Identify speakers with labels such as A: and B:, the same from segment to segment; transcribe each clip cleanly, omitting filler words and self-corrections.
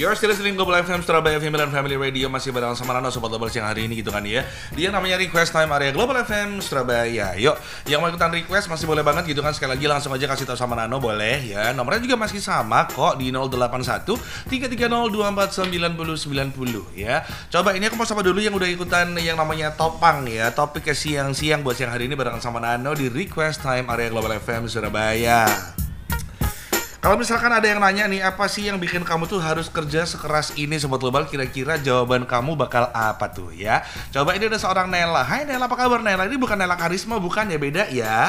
A: You're still listening Global FM Surabaya Family Family Radio. Masih bareng sama Rano Sobat Global siang hari ini gitu kan ya. Dia namanya Request Time area Global FM Surabaya. Yuk, yang mau ikutan request masih boleh banget gitu kan. Sekali lagi langsung aja kasih tahu sama Rano boleh ya. Nomornya juga masih sama kok di 081 330 249090 ya. Coba ini aku mau sapa dulu yang udah ikutan yang namanya Topang ya. Topik ke siang-siang buat siang hari ini bareng sama Rano di Request Time area Global FM Surabaya. Kalau misalkan ada yang nanya nih, apa sih yang bikin kamu tuh harus kerja sekeras ini Sobat Global? Kira-kira jawaban kamu bakal apa tuh ya? Coba ini ada seorang Nela. Hai Nela, apa kabar Nela? Ini bukan Nela Karisma, bukan ya, beda ya.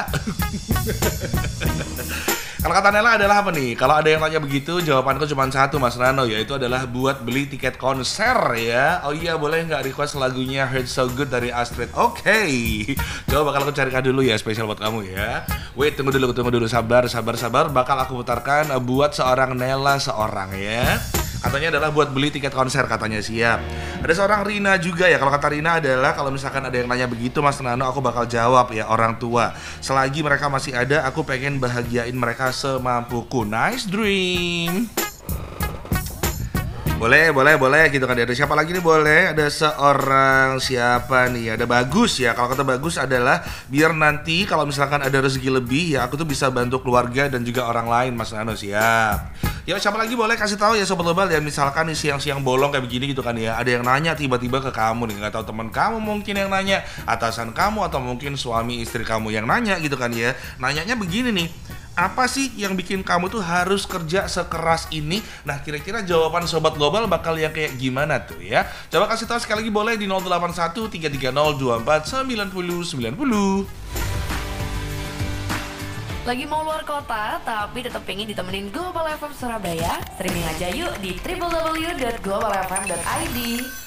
A: Kalau kata Nela adalah apa nih? Kalau ada yang tanya begitu, jawabanku cuma satu Mas Rano, yaitu adalah buat beli tiket konser ya. Oh iya, boleh nggak request lagunya Heard So Good dari Astrid? Oke. Coba bakal aku carikan dulu ya, spesial buat kamu ya. Wait, tunggu dulu, sabar. Bakal aku putarkan buat seorang Nela seorang ya. Katanya adalah buat beli tiket konser, katanya siap. Ada seorang Rina juga ya. Kalau kata Rina adalah kalau misalkan ada yang nanya begitu Mas Nano, aku bakal jawab ya, orang tua. Selagi mereka masih ada, aku pengen bahagiain mereka semampuku. Nice dream. Boleh gitu kan. Ada siapa lagi nih boleh? Ada seorang siapa nih? Ada Bagus ya. Kalau kata Bagus adalah biar nanti kalau misalkan ada rezeki lebih ya aku tuh bisa bantu keluarga dan juga orang lain Mas Nano, siap. Ya siapa lagi boleh kasih tahu ya Sobat Global ya, misalkan nih siang-siang bolong kayak begini gitu kan ya. Ada yang nanya tiba-tiba ke kamu nih, nggak tahu teman kamu mungkin yang nanya, atasan kamu atau mungkin suami istri kamu yang nanya gitu kan ya. Nanyanya begini nih, apa sih yang bikin kamu tuh harus kerja sekeras ini? Nah, kira-kira jawaban Sobat Global bakal yang kayak gimana tuh ya? Coba kasih tahu sekali lagi boleh di 081 330 24 9090.
B: Lagi mau luar kota tapi tetap pengen ditemenin Global FM Surabaya? Streaming aja yuk di www.globalfm.id.